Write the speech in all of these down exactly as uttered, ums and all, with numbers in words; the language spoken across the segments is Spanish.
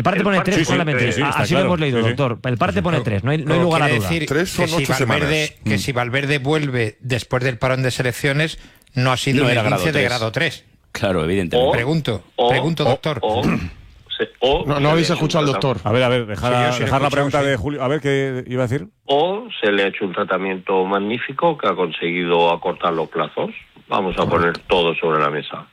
El parte el pone parte tres pone solamente. tres, sí, Así claro, lo hemos leído, sí, sí. doctor. El parte pone tres, no hay, no hay lugar a duda. Decir Tres son que ocho si Valverde, semanas. que Mm. si Valverde vuelve después del parón de selecciones, no ha sido No un era grado esguince de tres. grado tres. Claro, evidentemente. O- Pregunto, o- pregunto, o- doctor. o- se- o No, se no habéis le ha hecho escuchado al un doctor. tratamiento- A ver, a ver, dejar, Sí, yo sí lo he dejar la escuchado, pregunta sí. de Julio. A ver, ¿qué iba a decir? O se le ha hecho un tratamiento magnífico que ha conseguido acortar los plazos. Vamos a poner todo sobre la mesa.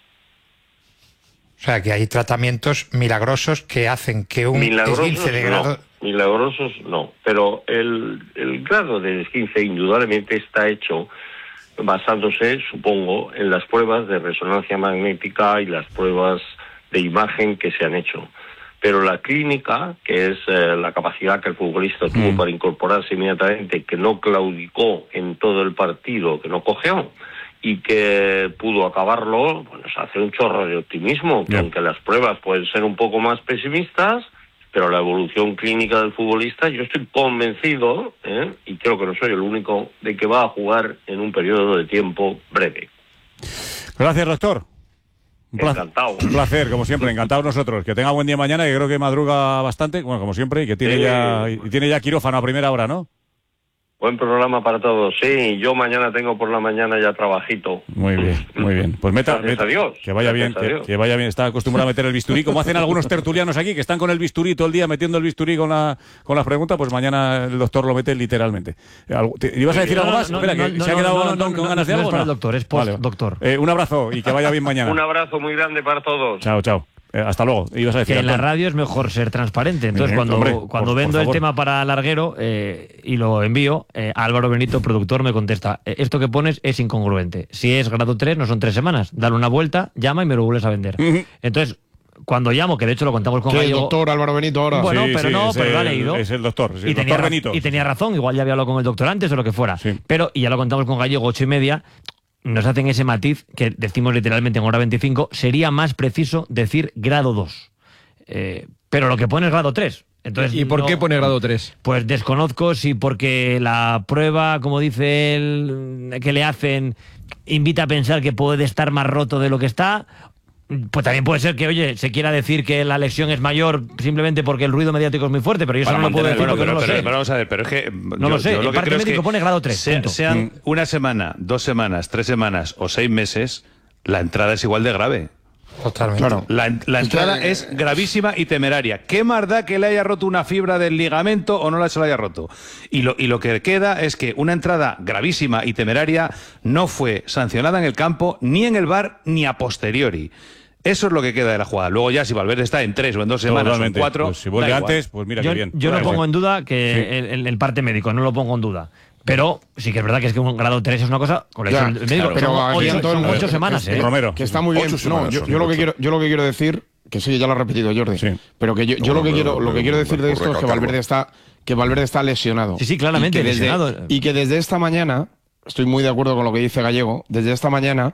O sea, que hay tratamientos milagrosos que hacen que un Milagrosos esguince de grado... no, milagrosos no, pero el, el grado de esguince indudablemente está hecho basándose, supongo, en las pruebas de resonancia magnética y las pruebas de imagen que se han hecho. Pero la clínica, que es eh, la capacidad que el futbolista tuvo Mm. para incorporarse inmediatamente, que no claudicó en todo el partido, que no cojeó, y que pudo acabarlo, bueno, se hace un chorro de optimismo, que Bien. aunque las pruebas pueden ser un poco más pesimistas, pero la evolución clínica del futbolista, yo estoy convencido, ¿eh? y creo que no soy el único, de que va a jugar en un periodo de tiempo breve. Gracias, doctor. Un placer, Encantado. un placer, como siempre, encantados nosotros. Que tenga buen día mañana, que creo que madruga bastante, bueno, como siempre, y que tiene Sí. ya y tiene ya quirófano a primera hora, ¿no? Buen programa para todos. Sí, yo mañana tengo por la mañana ya trabajito. Muy bien, muy bien. Pues meta, Gracias meta- a Dios. que vaya Gracias bien, a que, Dios. que vaya bien. Está acostumbrado a meter el bisturí, como hacen algunos tertulianos aquí, que están con el bisturí todo el día metiendo el bisturí con la con las preguntas, pues mañana el doctor lo mete literalmente. Algo- ¿te- ¿Ibas a decir No, algo no, más? no, Espera, no, que no, se ha no, quedado no, no, Antón no, con no, ganas de no es algo. para ¿no? el doctor, es postdoctor. Eh, un abrazo y que vaya bien mañana. Un abrazo muy grande para todos. Chao, chao. Eh, hasta luego. Ibas a decir Que en la Antón. radio es mejor ser transparente. Entonces, Eh, cuando, hombre, cuando por- vendo por el favor. tema para Larguero eh, y lo envío, eh, Álvaro Benito, productor, me contesta: "Eh, esto que pones es incongruente. Si es grado tres, no son tres semanas. Dale una vuelta, llama y me lo vuelves a vender". Ujú. Entonces, cuando llamo, que de hecho lo contamos con ¿Qué, Gallego. doctor Álvaro Benito ahora? Bueno, Sí, pero sí, no, es pero lo ha el- leído. Es el doctor, sí, y, el tenía, doctor ra- Benito. y tenía razón, igual ya había hablado con el doctor antes o lo que fuera. Sí. Pero, y ya lo contamos con Gallego, ocho y media, nos hacen ese matiz que decimos literalmente en hora veinticinco, sería más preciso decir grado dos. Eh, pero lo que pone es grado tres. Entonces, ¿Y por no- qué pone grado tres? Pues desconozco si porque la prueba, como dice él, que le hacen, invita a pensar que puede estar más roto de lo que está. Pues también puede ser que, oye, se quiera decir que la lesión es mayor simplemente porque el ruido mediático es muy fuerte, pero yo eso Para no lo puedo mantener- decir bueno, porque pero- no lo pero- sé. pero vamos a ver, pero es que No lo sé, el parte creo es médico que pone grado tres, sea- punto. sean Mm. una semana, dos semanas, tres semanas o seis meses, la entrada es igual de grave. Totalmente. Claro. La, la entrada que- es gravísima y temeraria. ¿Qué más da que le haya roto una fibra del ligamento o no la se la haya roto? Y lo, y lo que queda es que una entrada gravísima y temeraria no fue sancionada en el campo, ni en el V A R, ni a posteriori. Eso es lo que queda de la jugada. Luego ya si Valverde está en tres o en dos semanas Totalmente. o en cuatro, Pues si vuelve da igual. antes, pues mira Yo, qué bien. yo no Da igual. pongo en duda que Sí. el, el- el parte médico, no lo pongo en duda. Pero sí que es verdad que es que un grado tres es una cosa, con Ya, el médico, claro, pero son aquí, ocho, Antón, son ocho eh, semanas, eh, ¿eh? Romero. Que está muy bien. Ocho No, semanas yo, son, yo lo que ocho. quiero, yo lo que quiero decir, que sí, ya lo ha repetido Jordi, Sí. pero que yo, yo No, lo que pero- quiero, lo que pero- quiero decir de por esto es que recalcarlo. Valverde está, que Valverde está lesionado. Sí, sí, claramente, y que desde, lesionado. y que desde esta mañana, estoy muy de acuerdo con lo que dice Gallego, desde esta mañana,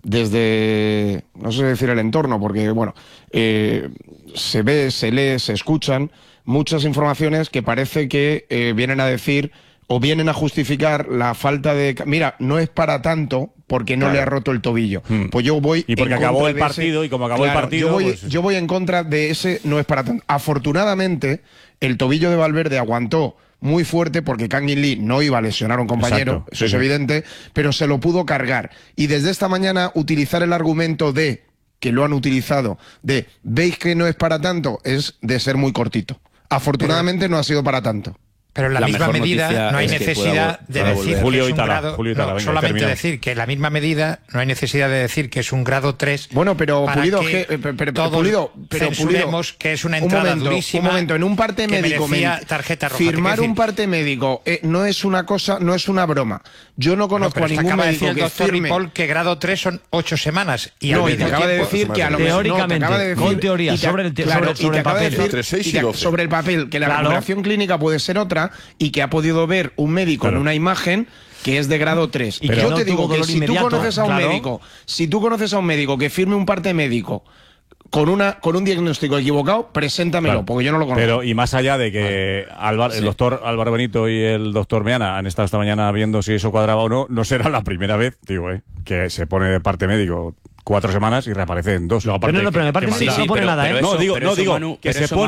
desde, no sé decir el entorno, porque bueno, eh, se ve, se lee, se escuchan muchas informaciones que parece que eh, vienen a decir o vienen a justificar la falta de... Mira, no es para tanto porque no Claro. le ha roto el tobillo. Hmm. Pues yo voy Y porque en acabó contra el de ese- partido, y como acabó el Claro, partido, Yo voy, pues- yo voy en contra de ese no es para tanto. Afortunadamente, el tobillo de Valverde aguantó muy fuerte porque Kangin Lee no iba a lesionar a un compañero, Exacto, eso sí, es sí. evidente, pero se lo pudo cargar. Y desde esta mañana utilizar el argumento de, que lo han utilizado, de ¿veis que no es para tanto? Es de ser muy cortito. Afortunadamente no ha sido para tanto. Pero en la, La misma mejor medida noticia no hay es que necesidad pueda vol- de pueda decir volver. Julio que es un Itala, grado... Julio Itala, no, venga, solamente termina. decir que en la misma medida no hay necesidad de decir que es un grado tres. Bueno, pero para Pulido, que que- pero- pero todos Pulido, pero censuremos Pulido, que es una un entrada momento, durísima. un momento, en un parte que médico, merecía men- tarjeta roja. firmar Te quiero un parte médico eh, no es una cosa, no es una broma. Yo no No, conozco pero a es que ningún acaba de decir médico el que doctor firme. Ripoll que grado tres son ocho semanas. Y No, al y te mismo acaba de tiempo- decir que a lo mejor no, te Teóricamente, acaba de decir, con teoría, y te- sobre el te- claro, sobre- y te sobre el acaba de papel. decir- Entre seis y y te- doce. sobre el papel que la Claro. recuperación clínica puede ser otra y que ha podido ver un médico Claro. en una imagen que es de grado tres. Y Y que yo no te tuvo digo que dolor si tú inmediato, conoces a un claro. médico, si tú conoces a un médico que firme un parte médico con una con un diagnóstico equivocado, preséntamelo, Claro. porque yo no lo conozco. Pero, y más allá de que Álvaro- el doctor Álvaro Benito y el doctor Meana han estado esta mañana viendo si eso cuadraba o no, no será la primera vez, digo, eh, que se pone de parte médico cuatro semanas y reaparece en dos. Pero no, no, pero me parece que que maldad. no pone nada, ¿eh? No, eso- digo, pero no, eso, digo Manu, que pero se eso, pone